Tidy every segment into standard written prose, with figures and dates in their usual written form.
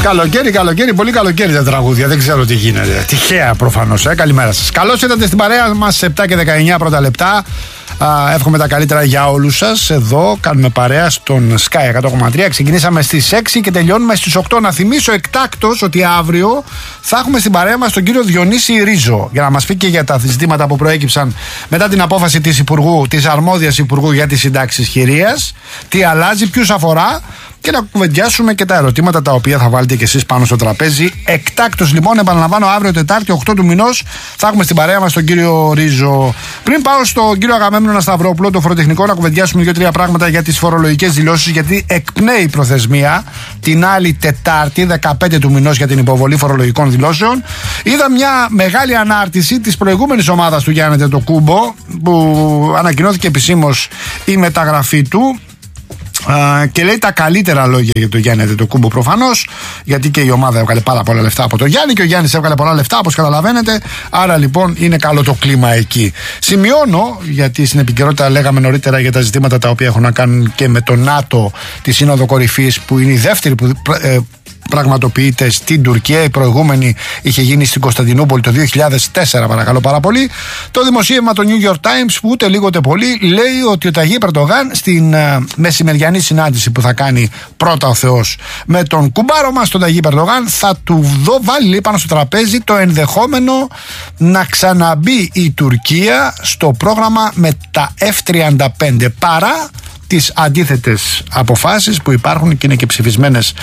Καλοκαίρι, πολύ καλοκαίρι τα τραγούδια. Δεν ξέρω τι γίνεται. Τυχαία προφανώς. Καλημέρα σας. Καλώς ήρθατε στην παρέα μας, 7 και 19 πρώτα λεπτά. Εύχομαι τα καλύτερα για όλους σας. Εδώ κάνουμε παρέα στον Sky 100,3. Ξεκινήσαμε στις 6 και τελειώνουμε στις 8. Να θυμίσω εκτάκτως ότι αύριο θα έχουμε στην παρέα μας τον κύριο Διονύση Ρίζο για να μας πει και για τα ζητήματα που προέκυψαν μετά την απόφαση της αρμόδιας Υπουργού για τις συντάξεις χειρίας. Τι αλλάζει, ποιους αφορά. Και να κουβεντιάσουμε και τα ερωτήματα τα οποία θα βάλετε και εσείς πάνω στο τραπέζι. Εκτάκτως λοιπόν, επαναλαμβάνω, αύριο Τετάρτη 8 του μηνός θα έχουμε στην παρέα μας τον κύριο Ρίζο. Πριν πάω στον κύριο Αγαμέμνονα Σταυρόπουλο, το φοροτεχνικό, να κουβεντιάσουμε 2-3 πράγματα για τις φορολογικές δηλώσεις, γιατί εκπνέει η προθεσμία την άλλη Τετάρτη, 15 του μηνός, για την υποβολή φορολογικών δηλώσεων. Είδα μια μεγάλη ανάρτηση της προηγούμενης ομάδας του Γιάννη Αντετοκούμπο, που ανακοινώθηκε επισήμως η μεταγραφή του. Και λέει τα καλύτερα λόγια για τον Γιάννη Αντετοκούμπο, προφανώς, γιατί και η ομάδα έβγαλε πάρα πολλά λεφτά από τον Γιάννη και ο Γιάννης έβγαλε πολλά λεφτά, όπως καταλαβαίνετε. Άρα λοιπόν είναι καλό το κλίμα εκεί. Σημειώνω, γιατί στην επικαιρότητα λέγαμε νωρίτερα για τα ζητήματα τα οποία έχουν να κάνουν και με το ΝΑΤΟ, τη Σύνοδο Κορυφής, που είναι η δεύτερη που πραγματοποιείται στην Τουρκία. Η προηγούμενη είχε γίνει στην Κωνσταντινούπολη το 2004, παρακαλώ πάρα πολύ. Το δημοσίευμα του New York Times, που ούτε λίγο ούτε πολύ, λέει ότι ο Ταγίπ Ερντογάν στην μεσημεριανή συνάντηση που θα κάνει πρώτα ο Θεός με τον κουμπάρο μας, τον Ταγίπ Ερντογάν, θα του βάλει πάνω στο τραπέζι το ενδεχόμενο να ξαναμπεί η Τουρκία στο πρόγραμμα με τα F-35, παρά τις αντίθετες αποφάσεις που υπάρχουν και είναι και ψηφισμένες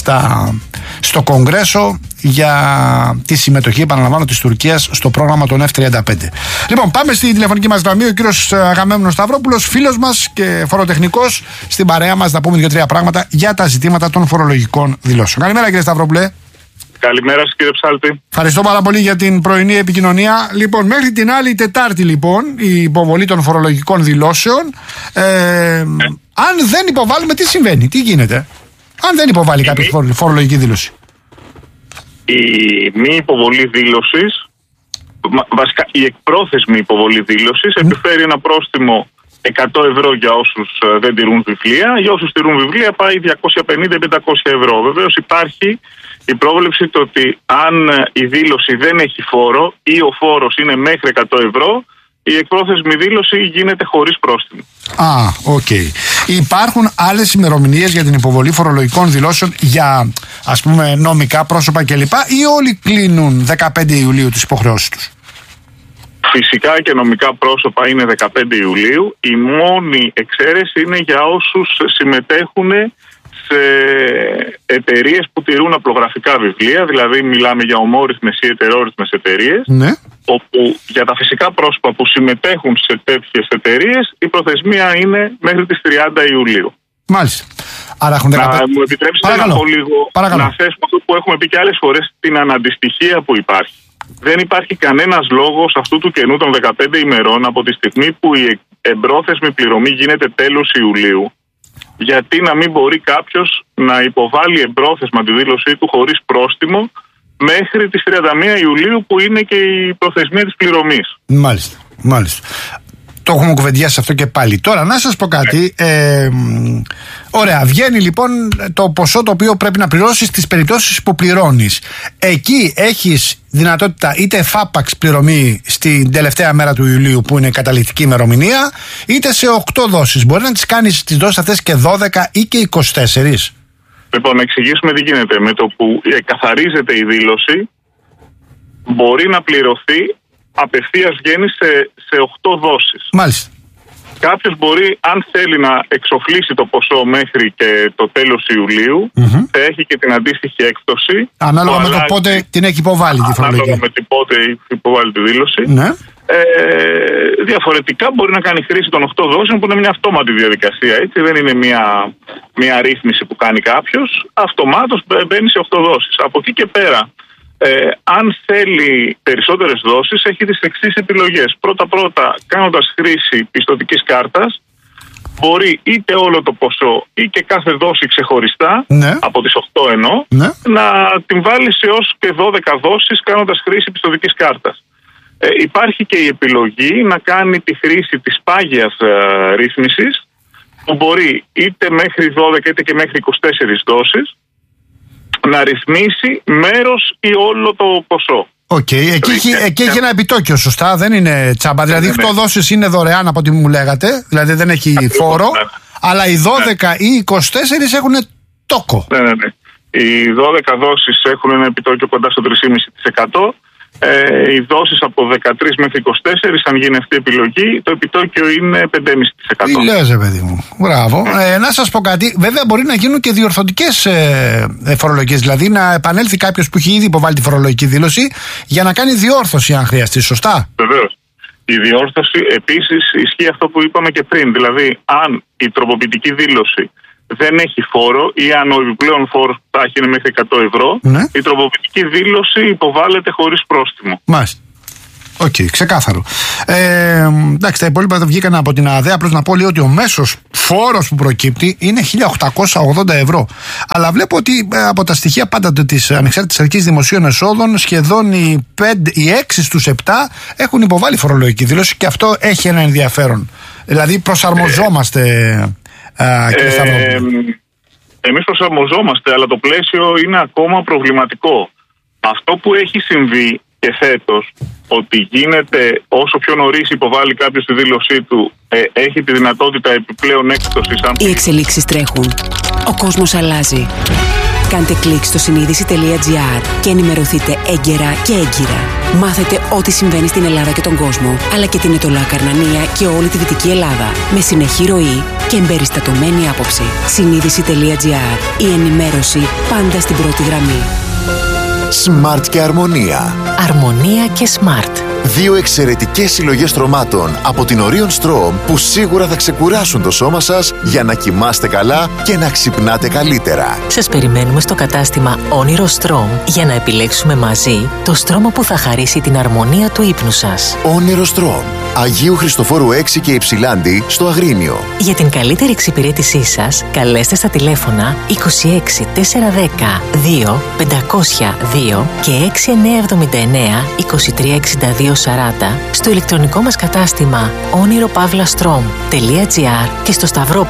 στο Κογκρέσο για τη συμμετοχή, επαναλαμβάνω, της Τουρκίας στο πρόγραμμα των F-35. Λοιπόν, πάμε στη τηλεφωνική μας γραμμή. Ο κύριος Αγαμέμνος Σταυρόπουλος, φίλος μας και φοροτεχνικός, στην παρέα μας, να πούμε 2-3 πράγματα για τα ζητήματα των φορολογικών δηλώσεων. Καλημέρα, κύριε Σταυρόπουλε. Καλημέρα σας, κύριε Ψάλτη. Ευχαριστώ πάρα πολύ για την πρωινή επικοινωνία. Λοιπόν, μέχρι την άλλη Τετάρτη, λοιπόν, η υποβολή των φορολογικών δηλώσεων. Αν δεν υποβάλουμε, τι συμβαίνει, τι γίνεται? Αν δεν υποβάλει κάποια φορολογική δήλωση. Η μη υποβολή δήλωσης, βασικά η εκπρόθεσμη υποβολή δήλωσης, επιφέρει ένα πρόστιμο 100 ευρώ για όσους δεν τηρούν βιβλία. Για όσους τηρούν βιβλία πάει 250-500 ευρώ. Βεβαίως υπάρχει η πρόβλεψη το ότι αν η δήλωση δεν έχει φόρο ή ο φόρος είναι μέχρι 100 ευρώ, η εκπρόθεσμη δήλωση γίνεται χωρίς πρόστιμο. Οκ. Υπάρχουν άλλες ημερομηνίες για την υποβολή φορολογικών δηλώσεων για, ας πούμε, νομικά πρόσωπα κλπ, ή όλοι κλείνουν 15 Ιουλίου τις υποχρεώσεις τους? Φυσικά και νομικά πρόσωπα είναι 15 Ιουλίου. Η μόνη εξαίρεση είναι για όσους συμμετέχουν σε εταιρείες που τηρούν απλογραφικά βιβλία, δηλαδή μιλάμε για ομόρυθμες ή ετερόρυθμες εταιρείες, ναι, όπου για τα φυσικά πρόσωπα που συμμετέχουν σε τέτοιες εταιρείες η προθεσμία είναι μέχρι τις 30 Ιουλίου. Μάλιστα. Άρα έχουν 15... Να μου επιτρέψετε να πω λίγο, να θέσουμε αυτό που έχουμε πει και άλλες φορές, την αναντιστοιχία που υπάρχει. Δεν υπάρχει κανένας λόγος αυτού του κενού των 15 ημερών από τη στιγμή που η εμπρόθεσμη πληρωμή γίνεται τέλος Ιουλίου. Γιατί να μην μπορεί κάποιος να υποβάλει εμπρόθεσμα τη δήλωσή του χωρίς πρόστιμο μέχρι τις 31 Ιουλίου που είναι και η προθεσμία της πληρωμής. Μάλιστα. Το έχουμε κουβεντιάσει αυτό και πάλι. Τώρα να σας πω κάτι. Ωραία, βγαίνει λοιπόν το ποσό το οποίο πρέπει να πληρώσεις στις περιπτώσεις που πληρώνεις. Εκεί έχεις δυνατότητα είτε εφάπαξ πληρωμή στην τελευταία μέρα του Ιουλίου που είναι η καταληκτική ημερομηνία, είτε σε 8 δόσεις. Μπορεί να τις κάνεις τις δόσεις αυτές και 12 ή και 24. Λοιπόν, να εξηγήσουμε τι γίνεται. Με το που καθαρίζεται η δήλωση, μπορεί να πληρωθεί απευθείας, βγαίνει σε 8 δόσεις. Μάλιστα. Κάποιος μπορεί, αν θέλει να εξοφλήσει το ποσό μέχρι και το τέλος Ιουλίου, θα έχει και την αντίστοιχη έκπτωση. Ανάλογα με το πότε την έχει υποβάλει τη φορολογία. Ανάλογα με το πότε έχει υποβάλει τη δήλωση. Ναι. Διαφορετικά μπορεί να κάνει χρήση των 8 δόσεων, που είναι μια αυτόματη διαδικασία. Έτσι. Δεν είναι μια ρύθμιση που κάνει κάποιος. Αυτομάτως μπαίνει σε 8 δόσεις. Από εκεί και πέρα, αν θέλει περισσότερες δόσεις, έχει τις εξής επιλογές. Πρώτα, κάνοντας χρήση πιστωτικής κάρτας, μπορεί είτε όλο το ποσό ή και κάθε δόση ξεχωριστά, ναι, από τις 8 εννοώ, ναι, να την βάλει σε ως και 12 δόσεις κάνοντας χρήση πιστωτικής κάρτας. Υπάρχει και η επιλογή να κάνει τη χρήση της πάγιας ρύθμισης, που μπορεί είτε μέχρι 12 είτε και μέχρι 24 δόσεις, να ρυθμίσει μέρος ή όλο το ποσό. Εκεί έχει ένα επιτόκιο, σωστά, δεν είναι τσάμπα. Δηλαδή, οι 8 δόσεις είναι δωρεάν από ό,τι μου λέγατε, δηλαδή δεν έχει φόρο, αλλά οι 12 ή οι 24 έχουν τόκο. Ναι. Οι 12 δόσεις έχουν ένα επιτόκιο κοντά στο 3,5%. Οι δόσεις από 13 μέχρι 24, αν γίνει αυτή η επιλογή, το επιτόκιο είναι 5,5%. Τι λες, παιδί μου. Μπράβο. Να σας πω κάτι. Βέβαια, μπορεί να γίνουν και διορθωτικές φορολογίες. Δηλαδή, να επανέλθει κάποιος που έχει ήδη υποβάλει τη φορολογική δήλωση για να κάνει διόρθωση, αν χρειαστεί. Σωστά. Βεβαίως. Η διόρθωση επίσης ισχύει αυτό που είπαμε και πριν. Δηλαδή, αν η τροποποιητική δήλωση δεν έχει φόρο ή αν ο επιπλέον φόρος που θα έχει είναι μέχρι 100 ευρώ, η τροποποιητική δήλωση υποβάλλεται χωρίς πρόστιμο. Μάλιστα. Ξεκάθαρο. Εντάξει, τα υπόλοιπα δεν βγήκαν από την ΑΔΕ. Απλώς να πω λίγο ότι ο μέσος φόρος που προκύπτει είναι 1.880 ευρώ. Αλλά βλέπω ότι από τα στοιχεία πάντα της Ανεξάρτητης Αρχής Δημοσίων Εσόδων, σχεδόν οι 6 στους 7 έχουν υποβάλει φορολογική δήλωση και αυτό έχει ένα ενδιαφέρον. Δηλαδή προσαρμοζόμαστε. Εμείς προσαρμοζόμαστε, αλλά το πλαίσιο είναι ακόμα προβληματικό. Αυτό που έχει συμβεί και φέτος, ότι γίνεται όσο πιο νωρίς υποβάλλει κάποιος τη δήλωσή του, έχει τη δυνατότητα επιπλέον έκπτωσης. Οι εξελίξεις τρέχουν. Ο κόσμος αλλάζει. Κάντε κλικ στο συνείδηση.gr και ενημερωθείτε έγκαιρα και έγκυρα. Μάθετε ό,τι συμβαίνει στην Ελλάδα και τον κόσμο, αλλά και την Ετωλά Καρνανία και όλη τη Δυτική Ελλάδα, με συνεχή ροή και εμπεριστατωμένη άποψη. Συνείδηση.gr. Η ενημέρωση πάντα στην πρώτη γραμμή. Smart και Αρμονία. Αρμονία και Smart. Δύο εξαιρετικές συλλογές στρωμάτων από την Orion Strom που σίγουρα θα ξεκουράσουν το σώμα σας για να κοιμάστε καλά και να ξυπνάτε καλύτερα. Σας περιμένουμε στο κατάστημα Όνειρο Strom για να επιλέξουμε μαζί το στρώμα που θα χαρίσει την αρμονία του ύπνου σας. Όνειρο Strom. Αγίου Χριστοφόρου 6 και Υψηλάντη στο Αγρίνιο. Για την καλύτερη εξυπηρέτησή σας, καλέστε στα τηλέφωνα 26 410 2 502 και 6979 2362 40 στο ηλεκτρονικό μας κατάστημα oniropavlastrom.gr και στο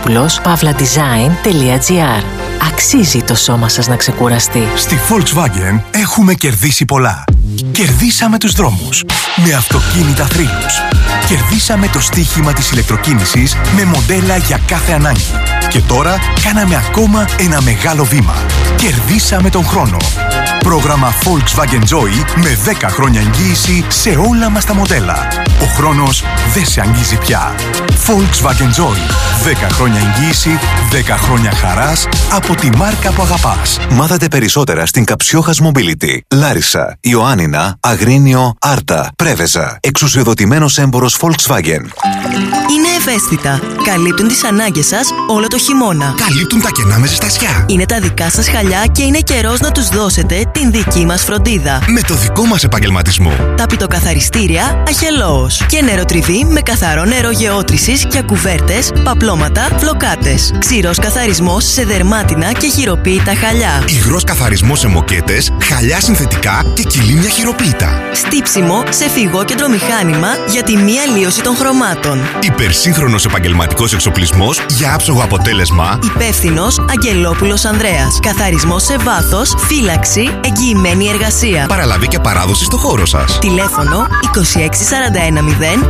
stavropoulos.pavladesign.gr. Αξίζει το σώμα σας να ξεκουραστεί. Στη Volkswagen έχουμε κερδίσει πολλά. Κερδίσαμε τους δρόμους με αυτοκίνητα θρύλους. Κερδίσαμε το στοίχημα της ηλεκτροκίνησης με μοντέλα για κάθε ανάγκη. Και τώρα κάναμε ακόμα ένα μεγάλο βήμα. Κερδίσαμε τον χρόνο. Πρόγραμμα Volkswagen Joy με 10 χρόνια εγγύηση σε όλα μας τα μοντέλα. Ο χρόνος δεν σε αγγίζει πια. Volkswagen Joy. 10 χρόνια εγγύηση, 10 χρόνια χαράς από τη μάρκα που αγαπάς. Μάθατε περισσότερα στην Καψιόχας Mobility. Λάρισα, Ιωάννινα, Αγρίνιο, Άρτα, Πρέβεζα. Εξουσιοδοτημένος έμπορος Volkswagen. Είναι ευαίσθητα. Καλύπτουν τις ανάγκες σας όλο το χειμώνα. Καλύπτουν τα κενά με ζεστασιά. Είναι τα δικά σας χαλιά και είναι καιρός να τους δώσετε την δική μας φροντίδα. Με το δικό μας επαγγελματισμό. Ταπητοκαθαριστήρια Αχελώος. Και νεροτριβή με καθαρό νερό γεώτρησης για κουβέρτες, παπλώματα, φλοκάτες. Ξηρός καθαρισμός σε δερμάτινα και χειροποίητα χαλιά. Υγρός καθαρισμός σε μοκέτες, χαλιά συνθετικά και κυλίμια χειροποίητα. Στύψιμο σε φυγόκεντρο μηχάνημα για τη μη αλλίωση των χρωμάτων. Υπερσύγχρονος επαγγελματικός εξοπλισμός για άψογο αποτέλεσμα. Υπεύθυνος Αγγελόπουλος Ανδρέας. Καθαρισμός σε βάθος, φύλαξη, εγγυημένη εργασία. Παραλαβή και παράδοση στο χώρο σας. Τηλέφωνο 2641 091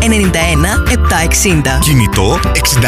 760. Κινητό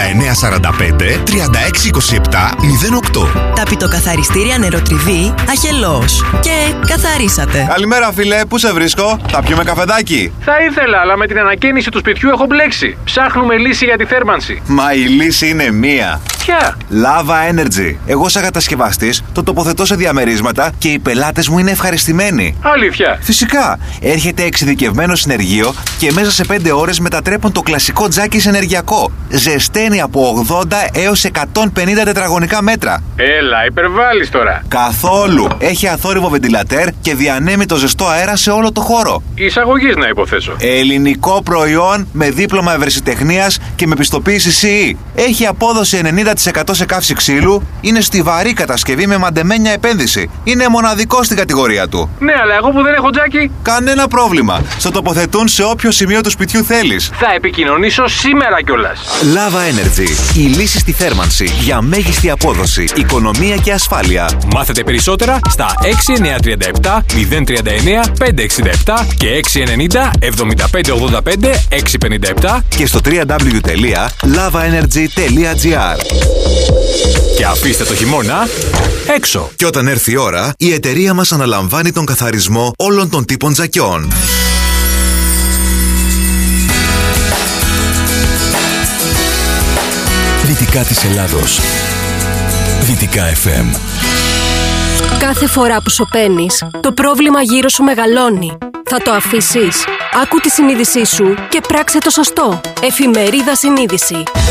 6945 3627 08. Ταπητοκαθαριστήρια νεροτριβή Αχελώος. Και καθαρίσατε. Καλημέρα, φίλε, πού σε βρίσκω? Θα πιούμε καφεδάκι? Θα ήθελα, αλλά με την ανακαίνιση του σπιτιού έχω μπλέξει. Ψάχνουμε λύση για τη θέρμανση. Μα η λύση είναι μία. Ποια? Lava Energy. Εγώ, σαν κατασκευαστής, το τοποθετώ σε διαμερίσματα και οι πελάτες μου είναι ευχαριστημένοι. Αλήθεια? Φυσικά. Έρχεται εξειδικευμένο συνεργείο και μέσα σε 5 ώρες μετατρέπουν το κλασικό τζάκι σε ενεργειακό. Ζεσταίνει από 80 έως 150 τετραγωνικά μέτρα. Έλα, υπερβάλλεις τώρα. Καθόλου. Έχει αθόρυβο βεντιλατέρ και διανέμει το ζεστό αέρα σε όλο το χώρο. Εισαγωγής να υποθέσω. Ελληνικό προϊόν με δίπλωμα ευρεσιτεχνίας και με πιστοποίηση CE. Έχει απόδοση 90% σε καύση ξύλου. Είναι στιβαρή κατασκευή με μαντεμένια επένδυση. Είναι μοναδικό στην στην κατηγορία του. Ναι, αλλά εγώ που δεν έχω τζάκι. Κανένα πρόβλημα. Στο τοποθετούν σε όποιο σημείο του σπιτιού θέλεις. Θα επικοινωνήσω σήμερα κιόλας. Lava Energy. Η λύση στη θέρμανση για μέγιστη απόδοση, οικονομία και ασφάλεια. Μάθετε περισσότερα στα 6937 039 567 και 690 7585 657 και στο www.lavaenergy.gr. Και αφήστε το χειμώνα έξω. Και όταν έρθει η ώρα, η εταιρεία μας αναλαμβάνει τον καθαρισμό όλων των τύπων τζακιών. Δυτικά της Ελλάδος. Δυτικά FM. Κάθε φορά που σωπαίνεις, το πρόβλημα γύρω σου μεγαλώνει. Θα το αφήσεις? Άκου τη συνείδησή σου και πράξε το σωστό. Εφημερίδα Συνείδηση.